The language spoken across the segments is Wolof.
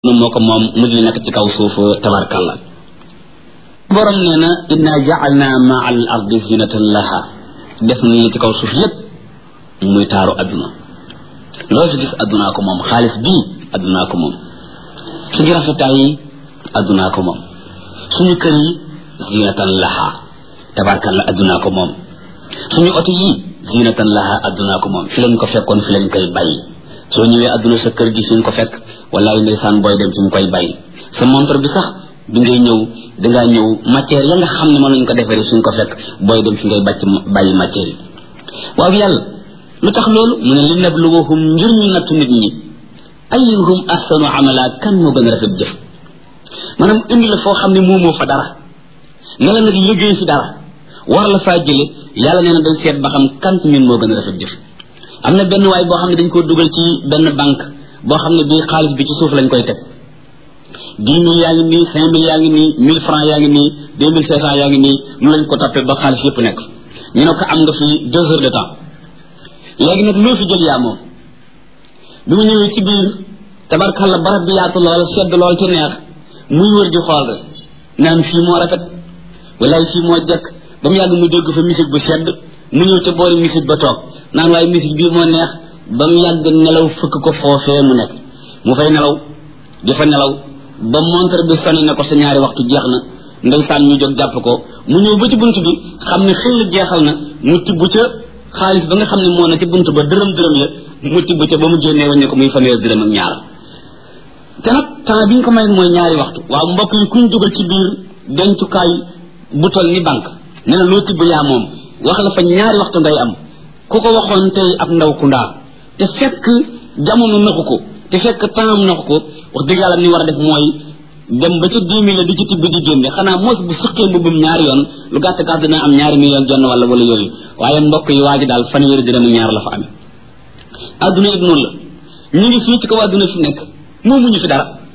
moom moo ko moom mu ngi nekk ci kaw suuf tabarkalla borom nee na inna ja'alna ma'a al ardi zinatan laha def nañu ci kaw suuf yépp muy taaru adduna loo fi gis addunaa ko moom xaalis bii addunaa ko moom suñu rafetaay yi addunaa ko moom suñu kër yi zinatan laha tabarkalla addunaa ko moom suñu oto yi zinatan laha addunaa ko moom fi lañ ko fekkoon fi lañ koy bàyyi soo ñëwee adduna sa kër gi fi nga ko fekk wallaay ndeysaan booy dem fi nga koy bàyyi sa montre bi sax bi ngay ñëw dangaa ñëw matière ya nga xam ne moom lañ ko defaree fi nga ko fekk booy dem fi ngay bàyyi matière yi waaw yàlla lu tax loolu mu ne li nabluwahum ngir ñu nattu nit ñi ayyuhum ahsanu amala kan moo gën a rafet jëf maanaam indi la foo xam ne moomoo fa dara ne la nag liggéey fi dara war la faa jële yàlla nee na dañ seet ba xam kan ñun moo gën a rafet jëf am na benn waay boo xam ne dañ koo dugal ci benn banque boo xam ne bii xaalis bi ci suuf lañ koy teg 10 000 yaa ngi nii 5 000 yaa ngi nii 1000 francs yaa ngi nii 2500 yaa ngi nii mu lañ ko toppee ba xaalis yëpp nekk ñu ne ko am nga fi 2 heures de temps léegi nag loo fi jël yaa moom bi mu ñëwee ci biir tabarkalla barab bi yaatu lool sedd lool ci neex muy wër di xool rek naan fii moo rafet walaay fii moo jekk ba mu yàgg mu dégg fa musique bu sedd mu ñëw ca boori musique ba toog naan waaye musique bii moo neex ba mu yàgg nelaw fëkk ko foofee mu nekk mu fay nelaw di fa nelaw ba montre bi sonné na ko sa ñaari waxtu jeex na ndeysaan ñu jóg jàpp ko mu ñëw ba ci bunt bi xam ne xëy jeexal na mu tibb ca xaalis ba nga xam ne moo na ci bunt ba dërëm ya mu tibb ca ba mu génnee waññe ko muy fanweeri dërëm ak ñaar te nag temps bi ñu ko may mooy ñaari waxtu waaw mbokk yi kuñ dugal ci biir dencukaay bu toll ni banque nee na loo tibb yaa moom wax la fa ñaari waxtu ngay am ku ko waxoon tey ab ndaw ku ndaa te fekk jamono naxu ko te fekk temps naxu ko wax dëgg yàlla ni war a def mooy dem ba ca 10 000 di ci tibb di génne xanaa moos bu sëqee mbubbum ñaari yoon lu gàtt gàtt dina am ñaari million jonn wala yooyu waaye mbokk yi waa ji daal fanweeri dërëm ñaar la fa amee adduna it noonu la ñu ngi fii ci kaw adduna fi nekk moomuñu fi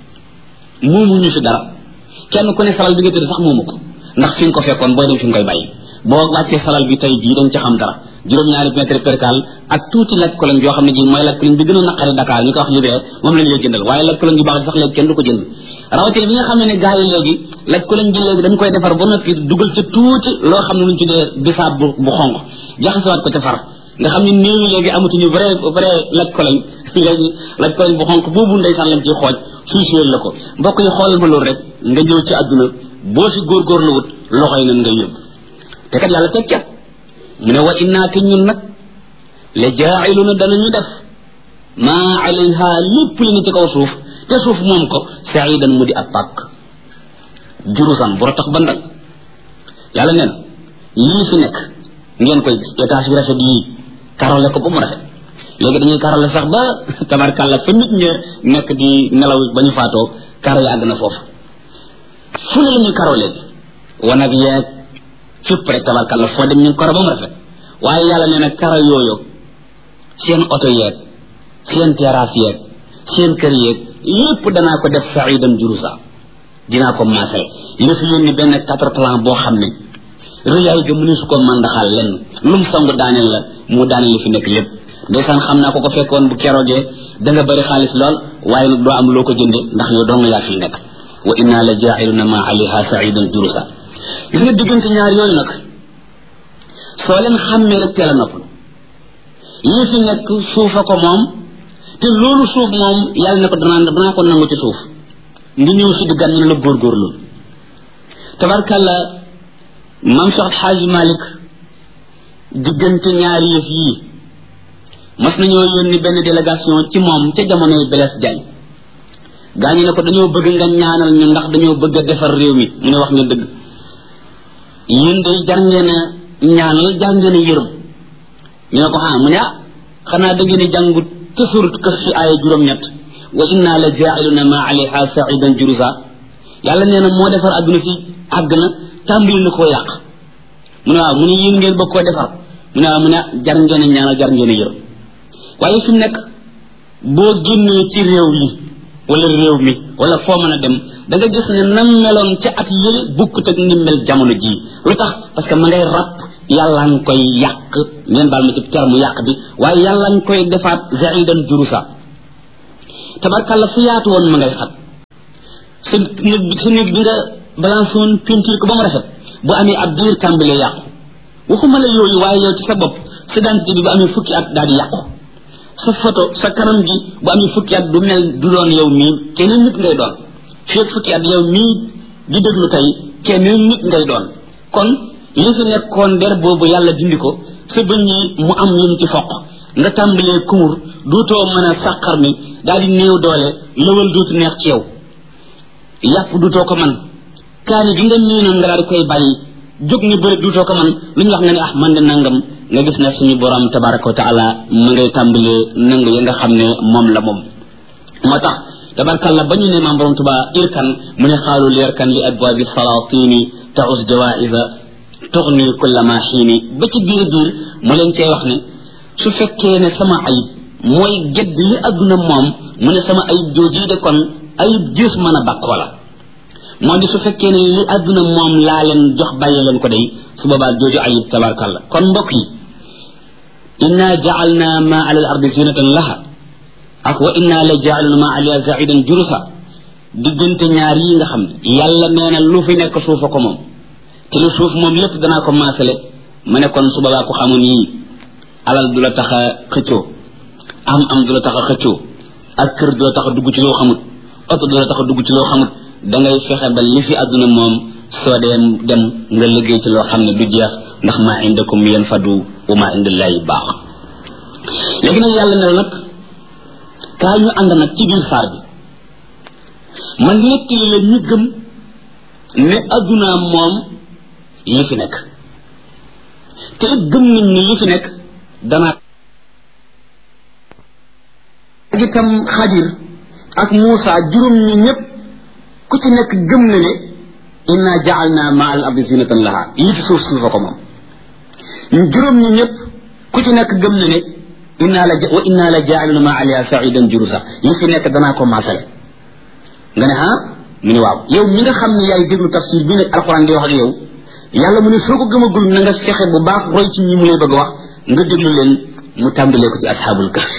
dara kenn ku ne salal bi nga tëdd sax moomu ko ndax fi nga ko fekkoon booy dem fi nga koy bàyyi boo wàccee salal bi tey jii dañ ca xam dara juróom-ñaari mètre percal ak tuuti laj koloñ yoo xam ne ji mooy laj koloñ bi gën a naqari Dakar ñu ko wax libee moom lañ lay jëndal waaye laj koloñ bi baax sax léegi kenn du ko jënd rawatina bi nga xam ne gars yi léegi laj koloñ bi léegi dañ koy defar ba noppi dugal ca tuuti loo xam ne luñ tuddee bisaab bu xonq jaxasewaat ko ca far nga xam ne néew yi léegi amatuñu vrai laj koloñ léegi laj koloñ bu xonq boobu ndeysaan lañ ciy xooj suy séel la ko mbokk yi xoolal ma loolu rek nga ñëw ci àdduna boo fi góorgóorlu wut loxo yi nan ngay yóbbu te kat yàlla teg ca mu ne wa innaa te ñun nag la jaa'iluna danañu def maa alayha lépp li ni ci kaw suuf te suuf moom ko sa'idan mu di ab pàkk jurusan bu tax ba ndag yàlla nee na lii fi nekk ngeen koy gis étage bi rafet yii karole ko ba mu rafet léegi dañuy karole sax ba tabarkàlla fa nit ña nekk di nelaw ba ñu faatoo karo yi àgg na foofu fu ne la ñuy karole wanag yeeg fépp rek tabarkàlla foo dem ñu karo ba mu rafet waaye yàlla nee na karo yooyu seen oto yeeg seen terrasse yeeg seen kër yeeg lépp danaa ko def sa'idan jurusa dinaa ko maasal dina fi yónni benn 4 plan boo xam ne rëyaay ga mënu su ko màndaxaal lenn lu mu song daaneel la mu daaneel li fi nekk lépp ndeysaan xam naa ko ko fekkoon bu keroogee da nga bëri xaalis lool waaye nag doo am loo ko jënde ndax yow dong yaa fi nekk wa inna la ja'iluna ma alayha sa'idan jurusa gis nga diggante ñaar yooyu nag soo leen xàmmee rek teel a noppalu lii fi nekk suufa ko moom te loolu suuf moom yàlla ne ko danaa ko nangu ci suuf nga ñëw si diggan ñu la góorgóorlu tabarkalla maam Cheikh Xaaji Malik diggante ñaari yëf yii mas nañoo yónni benn délégation ci moom ca jamonoy Blaise Diagne gaa ñi ne ko dañoo bëgg nga ñaanal ñu ndax dañoo bëgg a defar réew mi mu ne wax nga dëgg yéen day jar ngeen a ñaanal jar ngeen a yërëm ñu ne ko mu ne xanaa da ngeen a jàngut te surat Kahf fi aaya 7 wa inna la ja'iluna ma alayha sa'idan jurusa yàlla nee na moo defar adduna si àgg na tàmbali na koo yàq mu ne mu ne yéen ngeen bëgg koo defar mu ne jar ngeen a ñaanal jar ngeen a yërëm waaye fi mu nekk boo génnee ci réew yi wala réew mi wala foo mën a dem da nga gis ne nam meloon ca at yële bukkut ak ni mel jamono jii lu tax parce que ma ngay ràpp yàlla nga koy yàq ngeen baal ma ci terme yàq bi waaye yàlla nga koy defaat sa'idan jurusa tabarkàlla fu yaatu woon ma ngay xat sa néeg bi nga balance woon peinture ko ba mu rafet bu amee ab diir tàmbalee yàqu waxuma la yooyu waaye yow ci sa bopp sa identité bi bu amee fukki at daal di yàqu sa photo sa kanam gi bu amee fukki at du doon yow mii keneen nit ngay doon fii ak fukki at yow mii di déglu tey keneen nit ngay doon kon li fi nekkoon der boobu yàlla dindi ko sa bëñ yi mu am yéen ci foq nga tàmbalee kumur duutoo mën a sàqar mi daal di néew doole lëwal duutu neex ci yow yàpp duutoo ko man kaani gi nga miinoon nga daal di koy bàyyi jóg ni bëri duutoo ko man lu ñu wax nga ne ah man de nangam nga gis ne suñu borom tabaraka wa taala mu ngay tàmbalee nangu ya nga xam ne moom la moom moo tax tabarkalla ba ñu ne maam borom tuba irkan mu ne xaalu leerkan li abwaabi salatini taus jawaisa tuxni kulla ma xiini ba ci biir mu leen cee wax ne su fekkee ne sama ayib mooy gedd li adduna moom mu ne sama ayib jooji de kon ayib gis mën a bàkkoo la moo di su fekkee ne li adduna moom laa leen jox bàyyi leen ko day su boobaa jooju ayib tabarkalla kon mbokk yi inna jaalna ma ala al ardi zinatan laha ak wa inna la jaaluna ma aliya zaidan jurusa diggante ñaar yi nga xam ne yàlla nee na lu fi nekk suufa ko moom te lu suuf moom lépp danaa ko maasale ma ne kon su boobaa ko xamoon yii alal du la tax a xëccoo am du la tax a xëccoo ak kër du la tax a dugg ci loo xamut oto du la tax a dugg ci loo xamut dangay fexe ba li fi àdduna moom soo dee dem nga liggéey ci loo xam ne du jeex ndax maa indakum yanfadu wa maa indallahi baax léegi nag yàlla ne nag kaa ñu ànd nag ci biir saar bi man nekk li la ñu gëm ne àdduna moom li fi nekk te it gëm nañ ne li fi nekk danaa ak itam Xadir ak Muusa juróom ñi ñëpp ku ci nekk gëm na ne inna ja'alna ma al ardi zinatan laha yi fi suufa ko moom juróom ñi ñëpp ku ci nekk gëm na ne inna la ja'alna ma aliya sa'idan jurusa yi fi nekk danaa ko maasale nga ne mu ne waaw yow mi nga xam ne yaay déglu tafsir bi ne alquran di wax ak yow yàlla mu ne soo ko gëmagul na nga fexe bu baax roy ci ñi mu lay bëgg wax nga déglu leen mu tàmbalee ko ci ashabul kahfi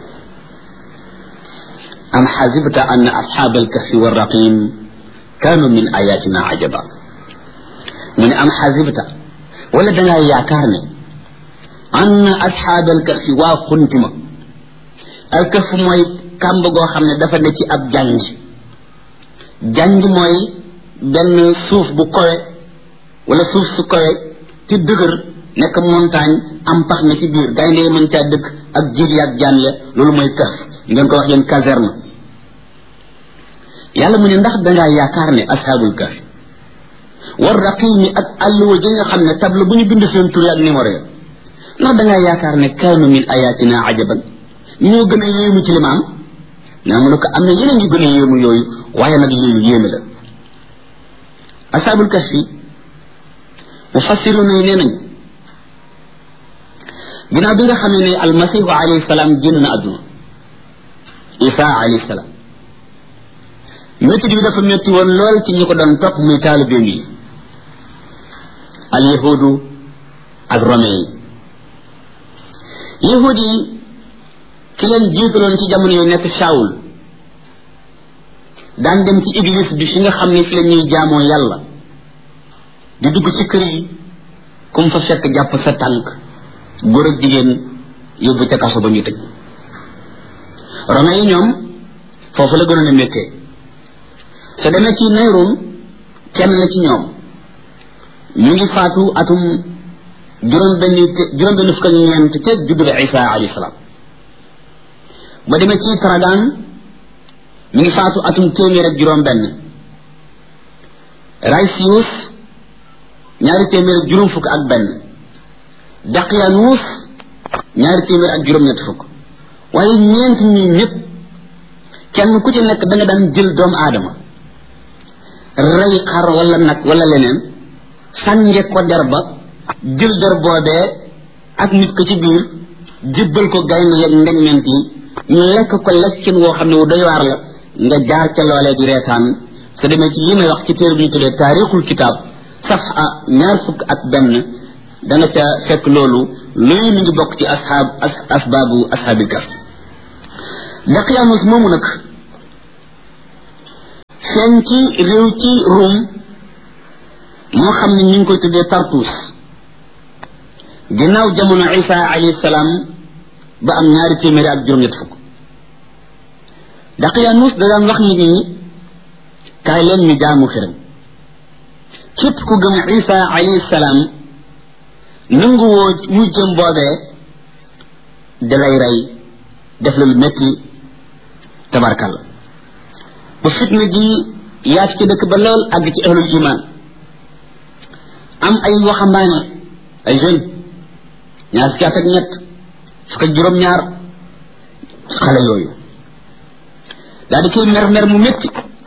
am xasibta anna ashabal kahfi wa raqim kaanu min ayatina ajaba mu ne am xasibta wala dangaa yaakaar ne anna ashabal kahfi waa xuntima al kahf mooy kàmb goo xam ne dafa ne ci ab janj mooy benn suuf bu kowe wala suuf su kowe ci dëgër nekk montagne am pax ne ci biir gaynde yi mën caa dëkk ak jiir yaag jaan ya loolu mooy kahf ngeen ko wax yéen caserne yàlla mu ne ndax dangaa yaakaar ne ashabul kahf war raqimi ak alluwa ji nga xam ne table bu ñu bind seen tur ak numéro ya ndax dangaa yaakaar ne kaanu min ayatina ajaban ñoo gën a yéemu ci limaam naa mu ne ko am na yeneen yu gën a yéemu yooyu waaye nag yooyu yéeme la ashabul kahfi mufassiruna yi nee nañ ginnaaw bi nga xam ne almasihu alayhi salaam génn na àdduna isa alayhi salaam métti bi dafa métti woon lool ci ñu ko doon topp muy taalibeem yi al yahudu ak romain yi yahud yi ki leen jiitaloon ci jamono yu nekk Saawul daan dem ci église bi fi nga xam ne fi la ñuy jaamoo yàlla di dugg ci kër yi kum fa fekk jàpp sa tànk góor ak jigéen yóbbu ca kaso ba ñu tëj romain yi ñoom foofu la gënoon a méttee sa demee ci Nayron kenn la ci ñoom ñu ngi faatu atum juróom benn fukk ak ñeent te juddu bi Isa alayhi salaam ba demee ci Tradan ñu ngi faatu atum téeméer ak juróom benn Raysius ñaari téeméer ak juróom fukk ak benn Daqiyanus ñaari téeméer ak juróom ñett fukk waaye ñeent ñi ñëpp kenn ku ci nekk da nga daan jël doomu aadama rey xar wala nag wala leneen sànge ko der ba jël der boobee ak nit ko ci biir jébbal ko gaynde yeeg ndeñment yi ñu lekk ko lekkin woo xam ne wu doy waar la nga jaar ca loolee di reetaan sa demee ci li may wax ci téere bi ñu tuddee taarixul kitaab safha ñaar fukk ak benn da nga ca fekk loolu luy mi ngi bokk ci asbaabu ashaabil kahf Daqiyanus moomu nag feeñ ci réew ci Rum moo xam ne ñu ngi koy tuddee Tartus ginnaaw jamono Isa alayhi salaam ba am 200 ak juróom-ñett fukk. Daqyaanus da daan wax nit ñi kaay leen ñu jaamu xiram képp ku gëm Isa alayhi salaam nangu woo muy jëm boobee da lay rey def la lu métti tabarkalla ba fitna ji yaat ci dëkk ba lool àgg ci ahlul iman am ay waxambaane ay jeune ñaar fukki at ak ñett fukk ak juróom-ñaar xale yooyu daal di koy mer mu métti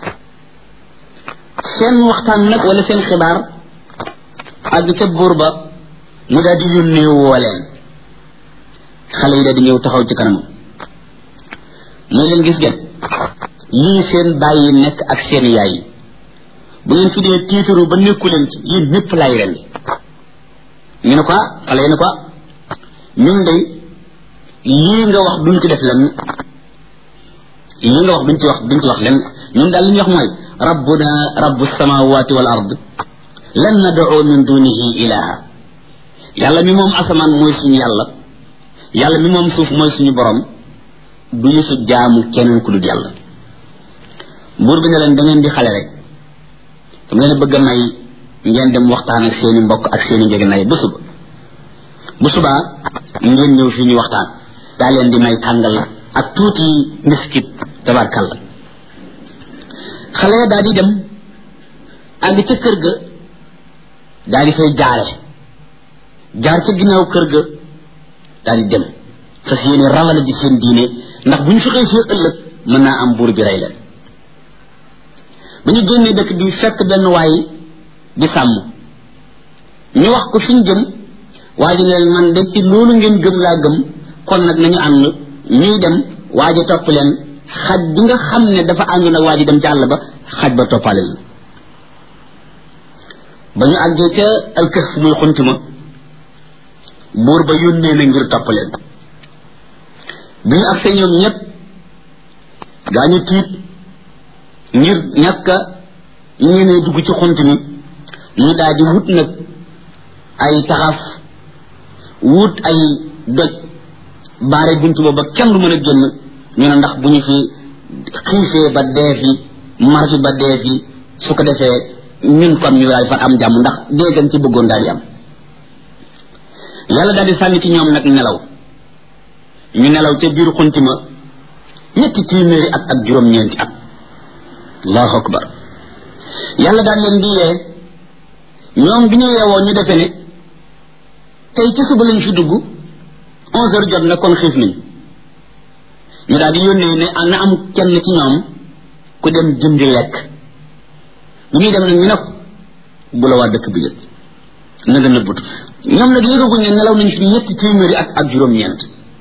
seen waxtaan nag wala seen xibaar àgg ca buur ba mu daal di yónnee woo leen xale yi daal di ñëw taxaw ci kanam mooy leen gis ngeen lii seen bàyyi nekk ak seen yaay yi bu ngeen fi dee tiitaru ba nekku leen ci yéen ñëpp lay rendi ñu ne ko xale yi ne ko ñun de lii nga wax duñ ci def lenn lii nga wax duñ ci wax lenn ñun daal li ñu wax mooy rabbuna rabbu samawati wal ard lan nad'u min dunihi ilaha yàlla mi moom asamaan mooy suñu yàlla mi moom suuf mooy suñu borom du ñu fi jaamu keneen ku dul yàlla. buur bi ne leen da ngeen di xale rek dama leen bëgg a may ngeen dem waxtaan ak seeni mbokk ak seeni njëginaay bu subaa ngeen ñëw fii ñu waxtaan daa leen di may tàngal ak tuuti miskit tabarkalla xale daa di dem àgg ca kër ga daa di fay jaar ca ginnaaw kër ga daa di dem fas yéene rawale ji seen diine ndax bu ñu fi xëy see ëllëg mën naa am buur bi rey leen ba ñu génnee dëkk bi fekk benn waay di sàmm ñu wax ko fi ñu jëm waa ji ne leen man de ci loolu ngeen gëm laa gëm kon nag nañu ànd ñuy dem waa ji topp leen xaj bi nga xam ne dafa àndoon ak waa ji dem ci àll ba xaj ba toppale la ba ñu àggee ca alkës muy xunti ma buur ba yónnee na ngir topp leen bi ñu agsee ñoom ñëpp gaa ñu tiit ngir ñàkk a ñemee dugg ci xunt mi ñu daal di wut nag ay taxaf wut ay doj baare bunt ba kenn du mën a génn ñu ne ndax bu ñu fi xiifee ba dee fi mar fi ba dee fi su ko defee ñun kon ñu daal fa am jàmm ndax dee gën ci bëggoon daal di am yàlla daal di sànni ci ñoom nag nelaw ñu nelaw ca biir xunti ma 300 at ak juróom-ñeenti at allahu akbar yàlla daal leen di yee ñoom bi ñu yeewoo ñu defe ne tey ci suba lañ fi dugg 11 heures jot na kon xiif nañ ñu daal di yónnee ne na am kenn ci ñoom ku dem jëndi lekk bu ñuy dem nag ñu ne ko bu la waa dëkk bi jël na nga nëbbatu ñoom nag yëgaguñ ne nelaw nañ fi 300 at ak juróom-ñeent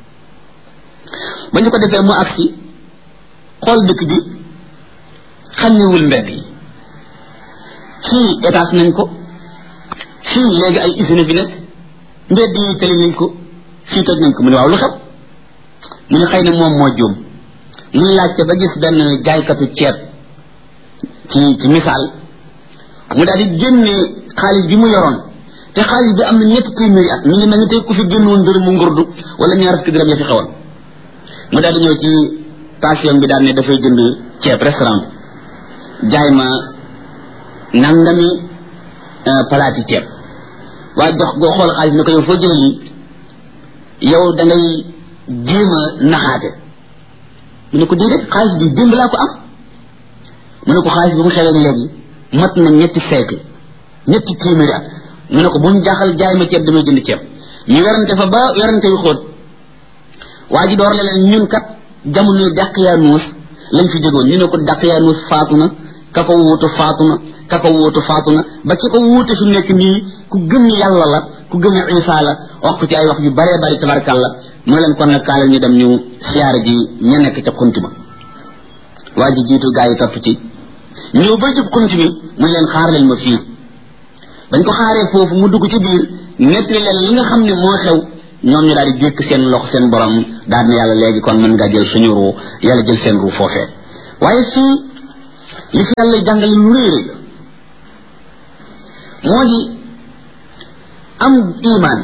ba ñu ko defee mu agsi xool dëkk bi xàmmewul mbedd yi fii étage nañ ko fii léegi ay usine fi nekk mbedd yi tëli nañ ko fii toj nañ ko mu ne waaw lu xew mu ne xëy na moom moo juum muy laajte ba gis benn jaaykatu ceeb ci misaal mu daal di génne xaalis bi mu yoroon te xaalis bi am na 300 at mi ngi mel ni tey ku fi génnoon dërëm mu ngurdu wala ñaar fukki dërëm ya fi xewoon mu daal di ñëw ci station bi daal ne dafay jënd ceeb restaurant jaay ma nangami palaati ceeb waaye jox goo xool xaalis ne ko yow foo jëlee lii yow da ngay jéem a naxaate mu ne ko déedéet xaalis bi démb laa ko am mu ne ko xaalis bi mu xewee léegi mat na 2 siècle 300 at mu ne ko bu mu jaaxal jaay ma ceeb damay jënd ceeb ñu werante fa ba werante yu xóot waa ji door la leen ñun kat jamono Daqyaanus lañ fi jógoon ñu ne ko Daqyaanus faatu na ka ko wuutu faatu na ba ki ko wuute fi nekk nii ku gëm yàlla la ku gëm Isa la wax ko ci ay wax yu bare bari tabarkàlla mu leen kon nag kaale ñu dem ñu siyaare ji ña nekk ca xunt ma waa ji jiitu gaa yi topp ci ñëw ba jub xunt mi mu leen xaar leen ma fii bañ ko xaaree foofu mu dugg ci biir nettali leen li nga xam ne moo xew ñoom ñu daal di jékk seen loxo seen borom daal ne yàlla léegi kon mën nga jël suñu ruu yàlla jël seen ruu foofee waaye fii li fi yàlla jàngale lu rëy rëy moo di am iman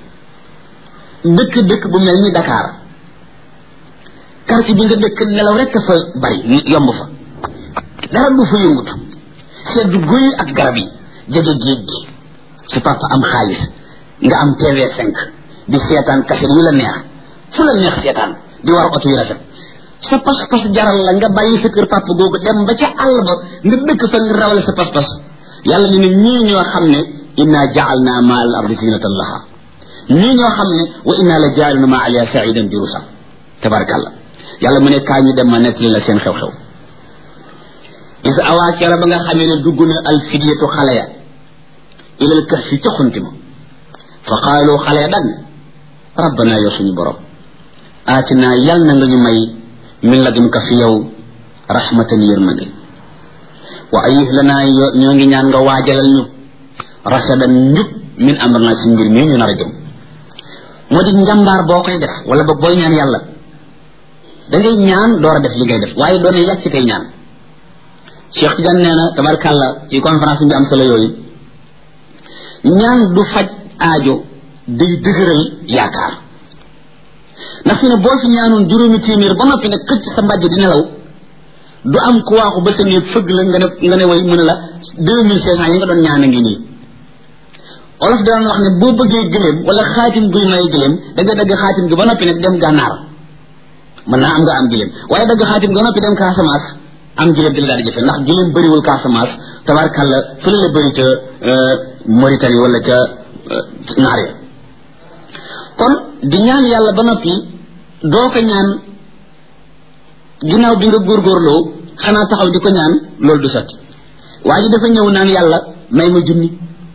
dëkk bu mel ni Dakar quartier bi nga dëkk nelaw rek fa bari yomb fa dara du fa yëngutu seddu guy ak garab yi jege géej gi su papa am xaalis nga am TV5 di seetaan kaset yu la neex fu la neex seetaan di war oto yu rafet sa pas-pas jaral la nga bàyyi sa kër papa googu dem ba ca àll ba nga dëkk fa nga rawale sa pas-pas yàlla ne ñii ñoo xam ne inna ja'alna ma al ardi zinatan laha ñii ñoo xam ne wa inna la ja'alna ma aliya sa'idan jurusa tabarakallah yàlla mu ne kaa ñu dem ma nettali la seen xew-xew is awaa kera ba nga xamee ne dugg na al fidyatu xale ya ilal kahfi ca xunti ma fa qaalu xale ya dagg rabbana yow suñu borom aatina yal na nga ñu may min ladunka fi yow rahmatan yërmande wa ayyih lana ñoo ngi ñaan nga waajalal ñu rasadan njub min amrina si mbir mii ñu nar a jëm moo di njàmbaar boo koy def wala ba booy ñaan yàlla da ngay ñaan door a def li ngay def waaye doone yàgg ci tey ñaan Cheikh Tidiane nee na tabarkàlla ci conférence bi am solo yooyu ñaan du faj aajo day dëgëral yaakaar ndax fi ne boo fi ñaanoon juróomi téeméer ba noppi nag xëcc sa mbàjj di nelaw du am ku waaxu ba sa néeg fëgg la nga ne way mën la 2500 yi nga doon ñaan a ngi nii olof daan wax ne boo bëggee gëléem wala xaatim guy may gëléem da nga dagg xaatim gi ba noppi nag dem gànnaar mën naa am nga am gëléem waaye dagg xaatim gi ba noppi dem Casamance am gëléem di la daal di jëfe ndax gëléem bëriwul Casamance tabarkàlla fële la bëri ca Mauritanie wala ca naar ya kon di ñaan yàlla ba noppi doo ko ñaan ginnaaw bi nga góorgóorloo xanaa taxaw di ko ñaan loolu du sotti waa ji dafa ñëw naan yàlla may ma junni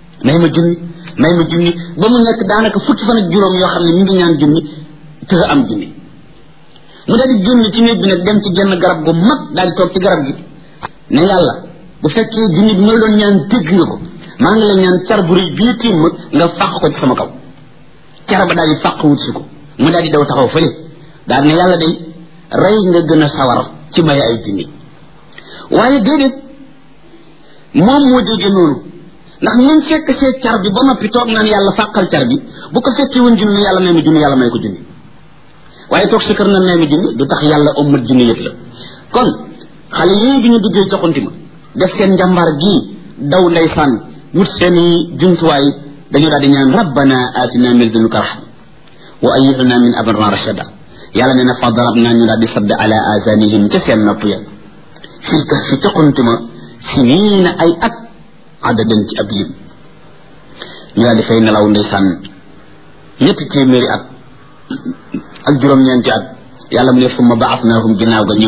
ba mu nekk daanaka fukki fan ak juróom yoo xam ne mi ngi ñaan junni te am junni mu daal di génn ci néeg bi nag dem ci genn garab gu mag daal di toog ci garab gi ne yàlla bu fekkee junni bi ma la doon ñaan dégg nga ko maa ngi la ñaan car bu rëy bii tiim ma nga fàq ko ci sama kaw car ba daal di fàq wut si ko mu daal di daw taxaw fële daal ne yàlla day rey nga gën a sawar ci may ay junni waaye déedéet moom moo déggee noonu ndax ñu fekk see car bi ba noppi toog naan yàlla fàqal car bi bu ko fekkee woon junni yàlla may ma junni yàlla may ko junni waaye toog si kër na may ma junni du tax yàlla ommat junni yëpp la kon xale yii bi ñu duggee joxanti ma def seen njàmbaar gii daw ndeysaan wut seeni jumtuwaay dañu daal di ñaan rabbana atina min ladunka rahma wa ayyih lana min amrina rashada yàlla nee na fa darabna ñu daal di sadd ala azanihim ca seen nopp ya fil kahfi ca xunti ma siniina ay at adadan ci ab lim ñu daal di fay nelaw ndeysaan 300 at ak juróom-ñeenti at yàlla mu ne summa ba'athnahum ginnaaw ga ñu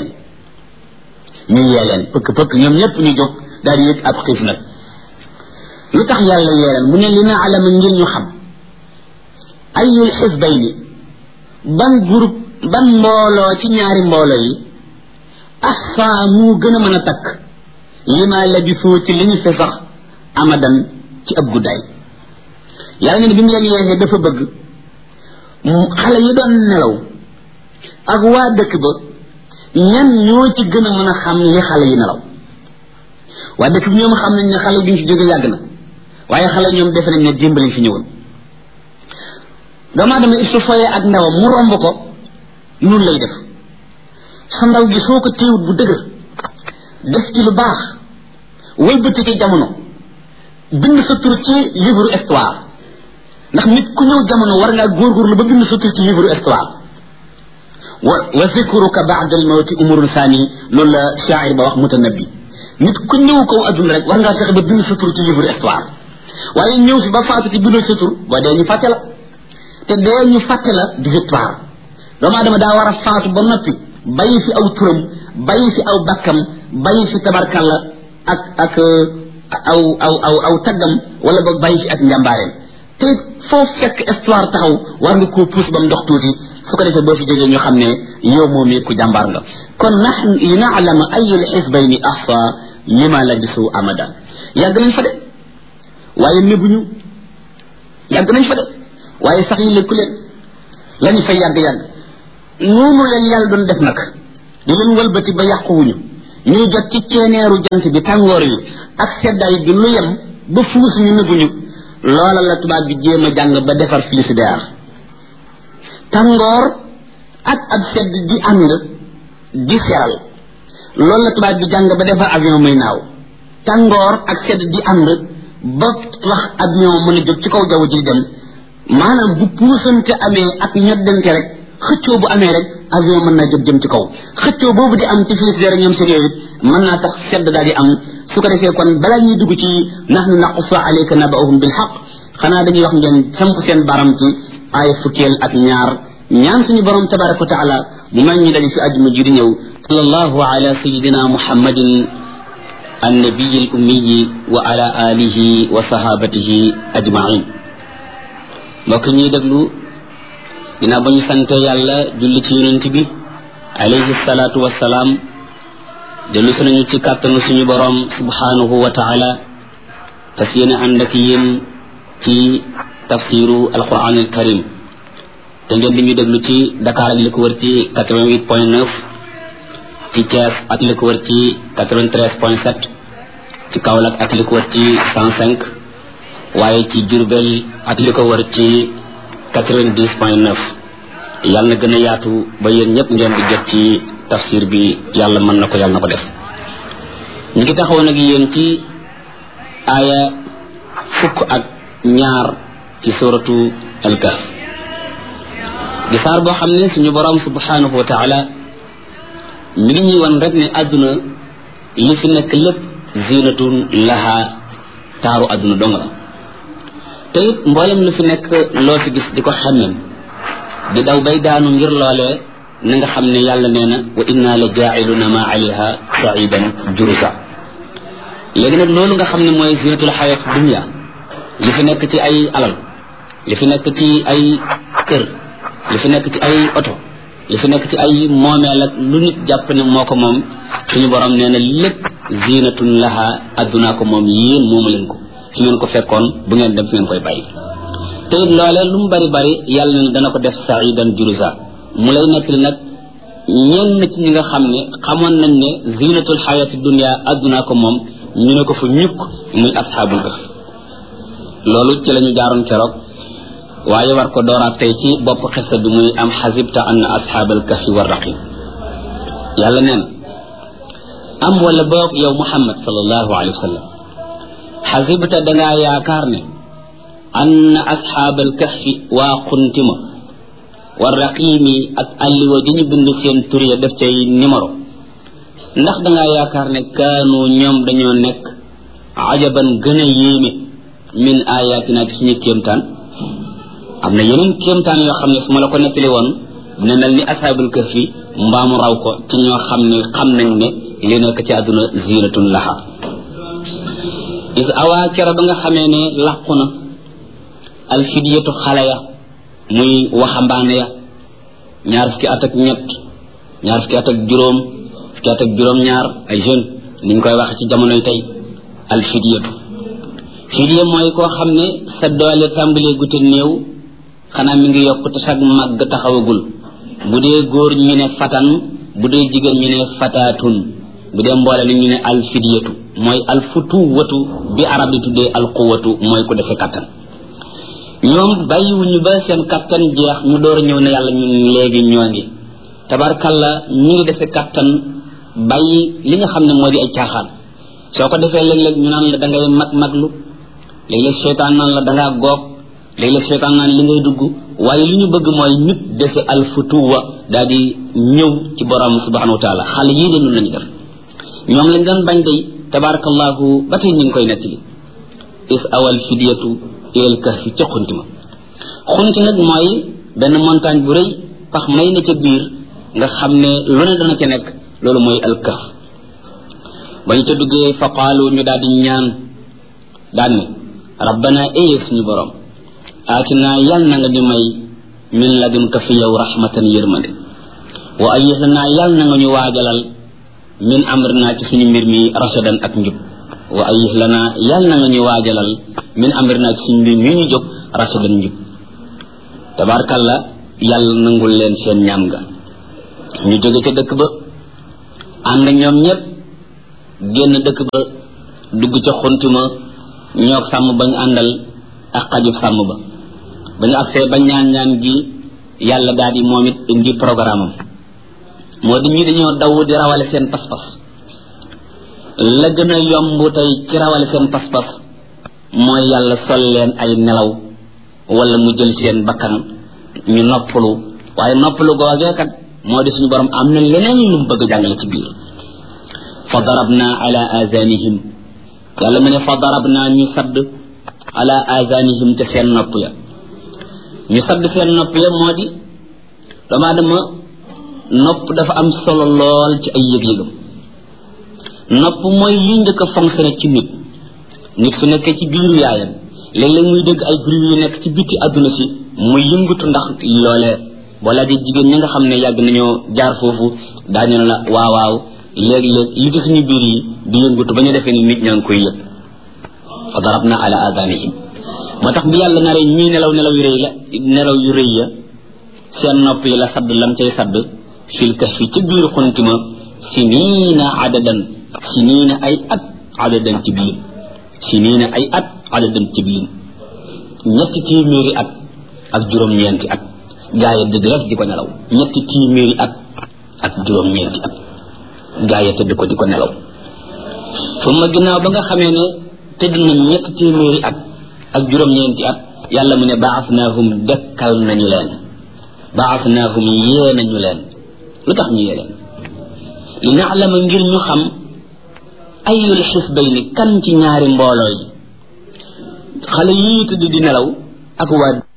yee leen pëkk ñoom ñëpp ñu jóg daal di yëg ab xiif nag lu tax yàlla yee leen mu ne li na alama ngir ñu xam ayul xisbayni ban groupe ban mbooloo ci ñaari mbooloo yi ahsa mu gën a mën a takk lima labisuu ci li ñu fi sax amadan ci ab guddaay yàlla ne bi mu leen yeexee dafa bëgg xale yi doon nelaw ak waa dëkk ba ñan ñoo ci gën a mën a xam li xale yi nelaw waa dëkk bi ñoom xam nañ ne xale yi duñ fi jóge yàgg na waaye xale ñoom defe nañ ne dimbali fi ñëwoon doomu aadama il su foyee ak ndawam mu romb ko nun lay def sa ndaw gi soo ko téewut bu dëgër def ci lu baax wëlbati ci jamono bind sa tur ci livre histoire ndax nit ku ñëw jamono war ngaa góorgóorlu ba bind sa tur ci livre histoire wa zikruka ba'da al-mawti umrun sani loolu la shaa'ir ba wax mutanabbi nit ku ñëw kaw adduna rek war ngaa fexe ba bind sa tur ci livre histoire waaye ñëw fi ba faatu ci bindoo sa tur boo dee ñu fàtte la te dee ñu fàtte la di victoire doomu aadama daa war a faatu ba noppi bàyyi fi aw turam bàyyi fi aw bakkam bàyyi fi tabarkalla ak aw taggam wala boog bàyyi fi ak njàmbaareem te foo fekk histoire taxaw war nga koo puus ba mu dox tuuti su ko defee boo fi jógee ñu xam ne yow moom ku jàmbaar nga kon nahnu lina'lama ayyul hizbayni ahsa lima labisu amada yàgg nañ fa de waaye nëbbuñu yàgg nañ fa de waaye sax yi lekku leen lañu fa yàgg-yàgg noonu leen yàlla doon def nag di leen wëlbati ba yàquwuñu ñuy jot ci ceeneeru jant bi tàngoor yi ak seddaay bi lu yem ba fuus ñu nëbbuñu loola la tubaab bi jéem a jàng ba defar frigidaire tàngoor ak ab sedd di ànd di seral loolu la tubaab bi jàng ba defar avion muy naaw tàngoor ak sedd di ànd ba wax avion mën a jóg ci kaw jaww ji di dem maanaam bu puusante amee ak ñoddante rek xëccoo bu amee rek avion mën naa jóg jëm ci kaw xëccoo boobu di am ci frigidaire ñoom seen yooyu mën naa tax sedd daal di am su ko defee kon balaa ñuy dugg ci nahnu naqussu alayka naba'ahum bil haqq xanaa dañuy wax ngeen samp seen baram ci ay fukkeel ak ñaar ñaan suñu borom tabaraka wa taala mu may ñu daje fi àjjuma ji di ñëw sallallahu ala sayidina muhammadin annabiyi al ummiyi wa ala alihi wa sahabatihi ajmain mbokk ñuy déglu dinaa ba ñu sante yàlla julli ci yonent bi alayhi salaatu wassalaam dellu si nañu ci kàttanu suñu borom subhanahu wa taala fas yéene ànd ak yéen ci tafsiru alquran al karim te ngeen di ñu déglu ci Dakar ak li ko wër ci 88.9 ci Thiès ak li ko wër ci 93.7 ci Kaolack ak li ko wër ci 105 waaye ci Diourbel ak li ko wër ci 90.9 yàlla na gën a yaatu ba yéen ñëpp ngeen di jot ci tafsir bi yàlla mën na ko yàlla na ko def ñu ngi taxaw nag yéen ci aaya fukk ak ñaar ci suratu al-Kahf di saar boo xam ne suñu borom subhanahu wa taala mi ngi ñuy wan rek ne àdduna li fi nekk lépp zinatun laha taaru àdduna dong la te it mboolem lu fi nekk loo fi gis di ko xemmem di daw bay daanu ngir loolee na nga xam ne yàlla nee na wa inna la jaa'iluna ma alayha sa'idan jurusa léegi nag loolu nga xam ne mooy zinatul xayat dunya li fi nekk ci ay alal li fi nekk ci ay kër li fi nekk ci ay oto li fi nekk ci ay moomeel ak lu nit jàpp ne moo ko moom suñu borom nee na lépp zinatun laha addunaa ko moom yéen moomu leen ko fi ngeen ko fekkoon bu ngeen dem fi ngeen koy bàyyi te it loolee lu mu bari bari yàlla ne dana ko def saidan jurusa mu lay nekk li nag ñenn ci ñi nga xam ne xamoon nañ ne zinatul xayati dunya addunaa ko moom ñu ne ko fa ñukk muy asxaabul kahf loolu ci la ñu jaaroon keroog waaye war ko dooraat tey ci bopp xisa bi muy am xasibta anna asxaabal kahfi war raqib yàlla nee na am wala boog yow muhammad sallallahu alayhi wa sallam xasibta dangaa yaakaar ne anna asxaabal kahfi waa xuntima war raqiimi ak alliwa di ñu bind seen tur ya def cay numéro ndax dangaa yaakaar ne kaanu ñoom dañoo nekk ajaban gën a yéeme min ayatina ci suñu kéemtaan am na yeneen kéemtaan yoo xam ne su ma la ko nettali woon dina mel ni ashaabul kahfi mbaamu raw ko ci ñoo xam ne xam nañ ne li nekk ci àdduna zinatun laha is awaa kera ba nga xamee ne làqu na alfidiyatu xale ya muy waxambaane ya ñaar fukki at ak ñett ñaar fukki at ak juróom fukki at ak juróom ñaar ay jeune ni ñu koy wax ci jamonoy tey alfidiyatu fidiya mooy koo xam ne sa doole tàmbalee gute néew xanaa mi ngi yokk te sag màgg taxawagul bu dee góor ñu ne fatan bu dee jigéen ñu ne fataatun bu dee mboole ni ñu ne alfidiyatu mooy alfutuwatu bi arab di tuddee alquwatu mooy ku defe kattan ñoom bàyyiwuñu ba seen kattan jeex ñu door a ñëw ne yàlla ñun léegi ñoo ngi tabarkalla ñu ngi defe kattan bàyyi li nga xam ne moo di ay caaxaan soo ko defee léeg-léeg ñu naan la da ngay maglu léeg-léeg seytaan naan la da ngaa goog léeg-léeg seytaan naan li ngay dugg waaye li ñu bëgg mooy nit defe alfutuwa daal di ñëw ci borom subhanahu wa taala xale yii de nun lañu def ñoom lañ doon bañ day tabarakallahu ba tey ñu ngi koy nettali is awal fidiyatu ilal kahfi ca xunti ma xunti nag mooy benn montagne bu rëy pax may na ca biir nga xam ne lu ne dana ca nekk loolu mooy al kahf ba ñu ca duggee fa qaalu ñu daal di ñaan daan ne rabbana éyëg suñu borom aatinaa yàlla na nga ñu may min ladunka fi yow rahmatan yërmande wa ayyihlanaa yàlla na nga ñu waajalal min amrinaa ci suñu mbir mi rasadan ak njub wa ayyihlanaa yàlla na nga ñu waajalal min amrinaa ci suñu mbir mi ñu jóg rasadan njub tabaarkalla yàlla nangul leen seen ñaan nga ñu jóge ca dëkk ba ànd ñoom ñëpp génn dëkk ba dugg ca xuntuma ñoog sàmm bañ àndal ak xajub sàmm ba ba ñu agsee ba ñaan gi yàlla daal di moom it indi programme am moo di ñi dañoo daw di rawale seen pas-pas la gën a yomb tey ci rawale seen pas-pas mooy yàlla sol leen ay nelaw wala mu jël seen bakkan ñu noppalu waaye noppalu googee kat moo di suñu borom am na leneen lu mu bëgg jàngale ci biir fa darabna ala azanihim yàlla mu ne fa darabna ñu sadd ala azanihim te seen nopp ya ñu sadd seen nopp ya moo di doomu aadama nopp dafa am solo lool ci ay yëg-yëgam nopp mooy li njëkk a fonctionné ci nit su nekkee ci biiru yaayam léeg-léeg muy dégg ay bruit yu nekk ci biti àdduna si muy yëngatu ndax loolee boo laajee jigéen ñi nga xam ne yàgg nañoo jaar foofu daañu la waaw léeg-léeg li ci suñu biir yi di yëngatu ba ñu defee ni nit ñaa ngi koy yëg fa darabna ala adanihim moo tax bi yàlla naree ñii nelaw yu rëy ya seen nopp yi la sadd lam cay sadd fil kahfi ci biir xuntima siniina ay at adadan ci biir siniina ay at adadan ci biir 300 at ak juróom-ñeenti at gaa yi dëgg rek di ko nelaw 300 at ak juróom-ñeenti at gaa yi tëdd ko di ko nelaw fu ma ginnaaw ba nga xamee ne tëdd nañ 300 at ak juróom-ñeenti at yàlla mu ne baasnaahum dekkal nañu leen baasnaahum yee nañu leen lu tax ñu yee leen li naalama ngir ñu xam ayul xisbayni kan ci ñaari mbooloo yi xale yii tëdd di nelaw ak waa